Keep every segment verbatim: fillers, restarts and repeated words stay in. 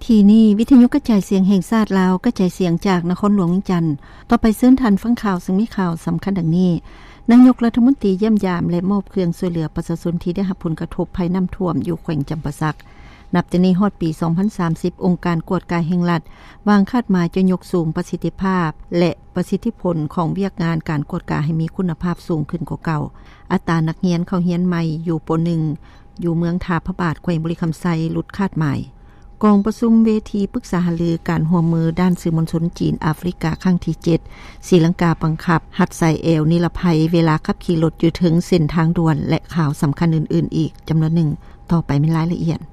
ทีนี้วิทยุกระจายเสียงแห่งชาติลาวกระจายเสียงจากนครหลวงเวียงจันทน์ต่อไปเชิญทันฟังข่าวซึ่งมีข่าวสำคัญดังนี้นายกรัฐมนตรีเยี่ยมยามและมอบเครื่องช่วยเหลือประชาชนที่ได้รับผลกระทบภัยน้ำท่วมอยู่แขวงจำปาสักนับแต่นี้ฮอดปีสองพันสามสิบองค์การกวดกายแห่งรัฐวางคาดหมายจะยกสูงประสิทธิภาพและประสิทธิผลของเวียกงานการกวดกายให้มีคุณภาพสูงขึ้นกว่าเก่าอัตรานักเรียนเข้าเรียนใหม่อยู่ป หนึ่ง อยู่เมืองทาพระบาทแขวงบุรีคำไซลดคาดหมายกองประชุมเวทีปรึกษาหารือการร่วมมือด้านสื่อมวลชนจีนแอฟริกาครั้งที่เจ็ดศรีลังกาบังคับหัดใส่แอวนิรภัยเวลาขับขี่รถอยู่ถึงเส้นทางด่วนและข่าวสำคัญอื่นๆอีกจำนวนหนึ่งต่อไปเป็นรายละเอียด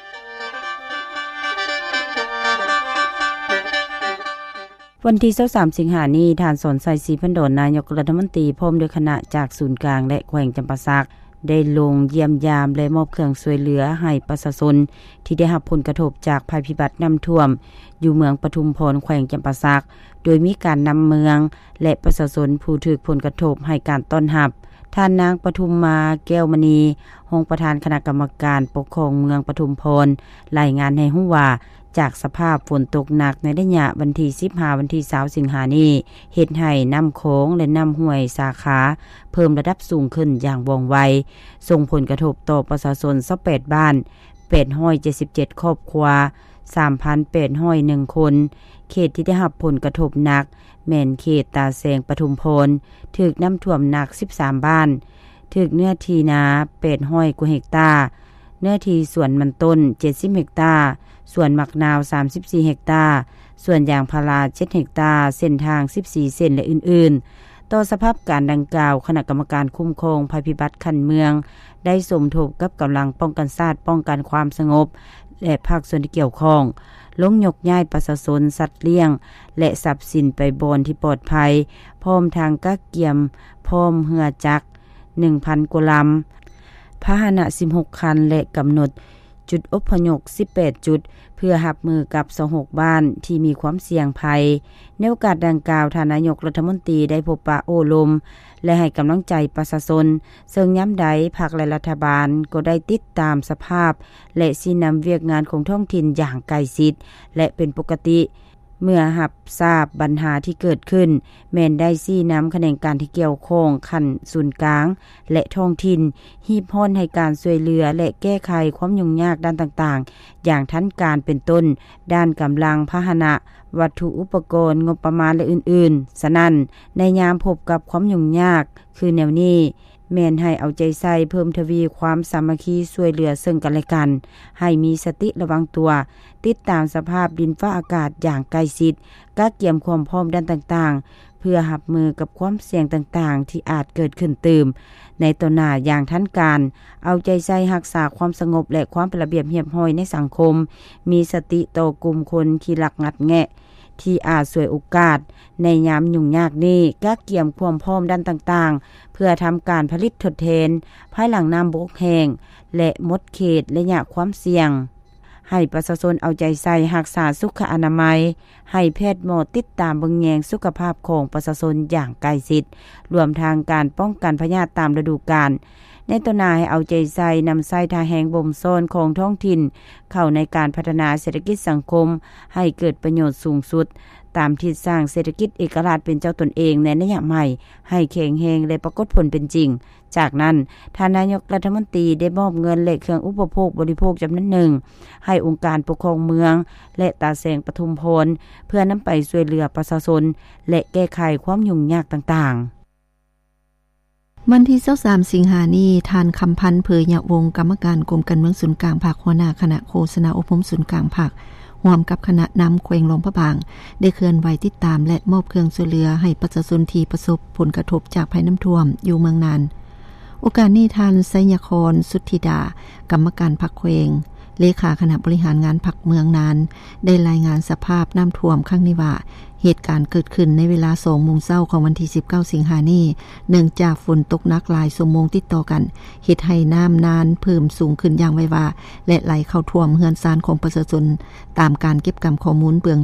วันที่ยี่สิบสามสิงหาคมนี้ท่านสอนไสศรีพันโดนนายกรัฐมนตรีพร้อมด้วยคณะจากศูนย์กลางและแขวงจำปาสักได้ลงเยี่ยมยามและมอบเครื่องช่วยเหลือให้ประชาชนที่ได้รับผลกระทบจากภัยพิบัติน้ำท่วมอยู่เมืองปทุมพรแขวงจำปาสักโดยมีการนำเมืองและประชาชนผู้ถูกผลกระทบให้การต้อนรับท่านนางปทุมมาแก้วมณีรองประธานคณะกรรมการปกครองเมืองปทุมพรรายงานให้รู้ว่าจากสภาพฝนตกหนักในระยะวันที่สิบห้าวันที่ยี่สิบสิงหาคมนี้เฮ็ดให้น้ำโขงและน้ำห้วยสาขาเพิ่มระดับสูงขึ้นอย่างว่องไวส่งผลกระทบต่อประชาชนยี่สิบแปดบ้านแปดร้อยเจ็ดสิบเจ็ดครอบครัว สามพันแปดร้อยเอ็ด คนเขตที่ได้รับผลกระทบหนักแม่นเขตตาแสงปทุมพรถูกน้ำท่วมหนักสิบสามบ้านถูกเนื้อที่นาแปดร้อยกว่าเฮกตาร์เนื้อที่สวนมันต้นเจ็ดสิบเฮกตาร์ส่วนมักนาวสามสิบสี่เฮกตาร์ส่วนยางพาราเจ็ดเฮกตาร์เส้นทางสิบสี่เส้นและอื่นๆต่อสภาพการดังกล่าวคณะกรรมการคุ้มครองภัยพิบัติคันเมืองได้สมทบกับกำลังป้องกันชาติป้องกันความสงบและภาคส่วนที่เกี่ยวข้องลงยกย้ายประชาชนสัตว์เลี้ยงและทรัพย์สินไปบอนที่ปลอดภัยพร้อมทางกักเกียมพร้อมเรือจักร หนึ่งพัน กว่าลำพาหนะสิบหกคันและกำหนดจุดอพยพสิบแปดจุดเพื่อรับมือกับยี่สิบหกบ้านที่มีความเสี่ยงภัยในโอกาสดังกล่าวท่านนายกรัฐมนตรีได้พบปะโอ้ลมและให้กำลังใจประชาชนซึ่งย้ำใดภาคและรัฐบาลก็ได้ติดตามสภาพและสินำเวียกงานของท้องถิ่นอย่างใกล้ชิดและเป็นปกติเมื่อรับทราบปัญหาที่เกิดขึ้นแม่นได้ชี้นำแขนงการที่เกี่ยวข้องขั้นศูนย์กลางและท้องถิ่นฮีบฮ้อนให้การช่วยเหลือและแก้ไขความยุ่งยากด้านต่างๆอย่างทันการเป็นต้นด้านกำลังพาหนะวัตถุอุปกรณ์งบประมาณและอื่นๆฉะนั้นในยามพบกับความยุ่งยากคือแนวนี้แม่นให้เอาใจใส่เพิ่มทวีความสามัคคีช่วยเหลือซึ่งกันและกันให้มีสติระวังตัวติดตามสภาพดินฟ้าอากาศอย่างใกล้ชิดกักเก็บความพร้อมด้านต่างๆเพื่อรับมือกับความเสี่ยงต่างๆที่อาจเกิดขึ้นตื่มในต่อหน้าอย่างทันการเอาใจใส่รักษาความสงบและความเป็นระเบียบเรียบร้อยในสังคมมีสติต่อกลุ่มคนที่ลักงัดแงะที่อาจสวยโอกาสในยามยุ่งยากนี้กักเก็บความพร้อมด้านต่างๆเพื่อทำการผลิตทดแทนภายหลังน้ำบกแห้งและหมดเขตระยะความเสี่ยงให้ประชาชนเอาใจใส่รักษาสุขอนามัยให้แพทย์หมอติดตามเบิ่งแยงสุขภาพของประชาชนอย่างใกล้ชิดรวมทางการป้องกันพยาธิตามฤดูกาลในตัวหน้าให้เอาใจใส่นำใส่ทาแหงบ่มโซนของท้องถิ่นเข้าในการพัฒนาเศรษฐกิจสังคมให้เกิดประโยชน์สูงสุดตามที่สร้างเศรษฐกิจเอกราชเป็นเจ้าตนเองในระยะใหม่ให้แข็งแรงและปรากฏผลเป็นจริงจากนั้นท่านนายกรัฐมนตรีได้มอบเงินและเครื่องอุปโภคบริโภคจำนวนหนึ่งให้องค์การปกครองเมืองและตาแสงปทุมพรเพื่อนำไปช่วยเหลือประชาชนและแก้ไขความยุ่งยากต่างๆวันที่ยี่สิบสามสิงหาคมนี้ท่านคำพันธ์เผยยะวงกรรมการกรมการเมืองศูนย์กลางภาคหัวหน้าคณะโฆษณาอบรมศูนย์กลางภาคร่วมกับคณะนำแขวงหลวงพระบางได้เคลื่อนไหวติดตามและมอบเครื่องช่วยเหลือให้ประชาชนที่ประสบผลกระทบจากภัยน้ำท่วมอยู่เมืองนานโอกาสนี้ท่านไสยครสุทธิดากรรมการพรรคแขวงเลขาคณะบริหารงานพรรคเมืองนานได้รายงานสภาพน้ำท่วมครั้งนี้ว่าเหตุการณ์เกิดขึ้นในเวลา สองโมงเช้าของวันที่สิบเก้าสิงหาคมนี้เนื่องจากฝนตกหนักหลายชั่วโมงติดต่อกันเฮ็ดให้น้ำนานเพิ่มสูงขึ้นอย่างไววาและไหลเข้าท่วมเรือนซ่านของประชาชนตามการเก็บกำข้อมูลเบื้อง